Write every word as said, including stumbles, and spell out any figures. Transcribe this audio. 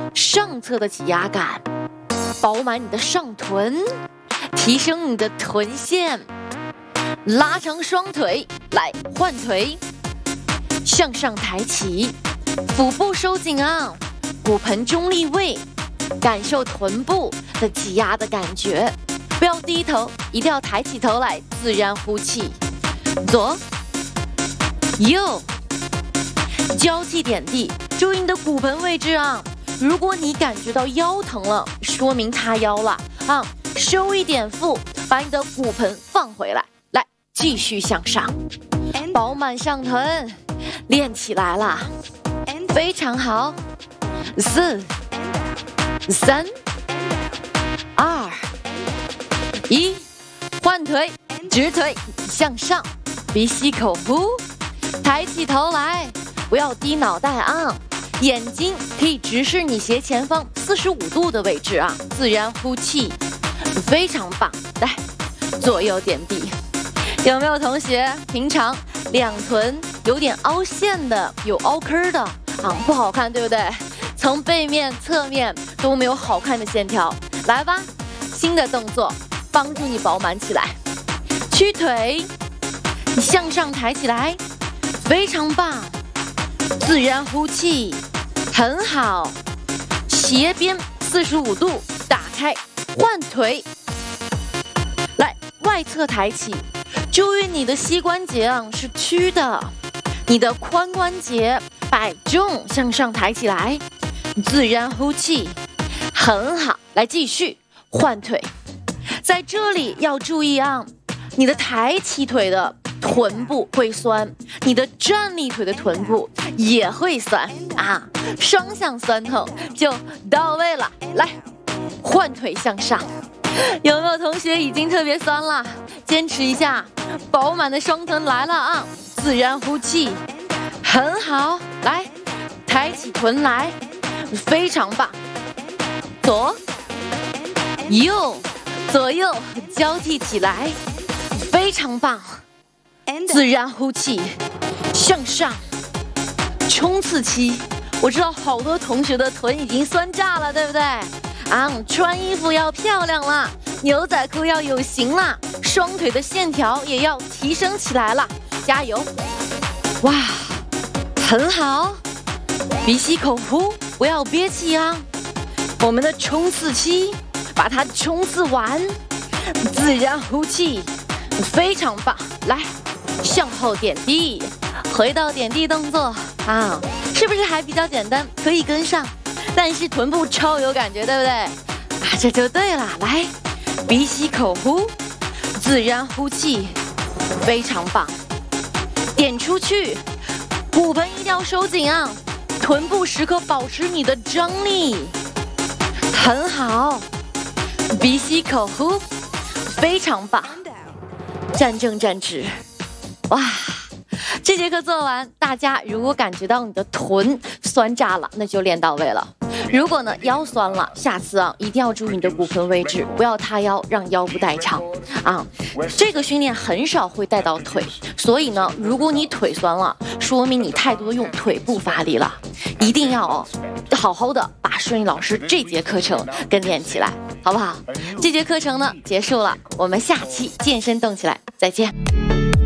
上侧的挤压感，饱满你的上臀，提升你的臀线，拉长双腿，来换腿，向上抬起，腹部收紧啊，骨盆中立位，感受臀部的挤压的感觉，不要低头，一定要抬起头来，自然呼气，左右交替点地，注意你的骨盆位置啊。如果你感觉到腰疼了，说明塌腰了啊，收一点腹，把你的骨盆放回来，来继续向上，饱满上臀，练起来啦，非常好，四、三、二、一，换腿，直腿向上，鼻吸口呼，抬起头来，不要低脑袋啊。眼睛可以直视你斜前方四十五度的位置啊，自然呼气，非常棒。来，左右点地。有没有同学平常两臀有点凹陷的，有凹坑的啊，不好看，对不对？从背面、侧面都没有好看的线条。来吧，新的动作帮助你饱满起来。屈腿，向上抬起来，非常棒。自然呼气，很好。斜边四十五度打开，换腿。来，外侧抬起，注意你的膝关节啊是曲的，你的髋关节摆正，向上抬起来，自然呼气，很好。来，继续换腿。在这里要注意啊，你的抬起腿的臀部会酸，你的站立腿的臀部也会酸啊，双向酸痛就到位了。来，换腿向上。有没有同学已经特别酸了？坚持一下，饱满的双臀来了啊！自然呼气，很好。来，抬起臀来，非常棒。左右左右交替起来，非常棒。自然呼气，向上，冲刺期。我知道好多同学的臀已经酸炸了，对不对？啊，穿衣服要漂亮了，牛仔裤要有型了，双腿的线条也要提升起来了，加油！哇，很好，鼻吸口呼，不要憋气啊。我们的冲刺期，把它冲刺完，自然呼气，非常棒。来，向后点地，回到点地动作啊，是不是还比较简单，可以跟上？但是臀部超有感觉，对不对？啊，这就对了。来，鼻吸口呼，自然呼气，非常棒。点出去，骨盆一定要收紧啊，臀部时刻保持你的张力，很好。鼻吸口呼，非常棒。站正站直，哇！这节课做完，大家如果感觉到你的臀酸炸了，那就练到位了。如果呢腰酸了，下次啊一定要注意你的骨盆位置，不要塌腰，让腰部代偿啊。这个训练很少会带到腿，所以呢，如果你腿酸了，说明你太多用腿部发力了，一定要哦好好的把顺利老师这节课程跟练起来，好不好？这节课程呢结束了，我们下期健身动起来再见。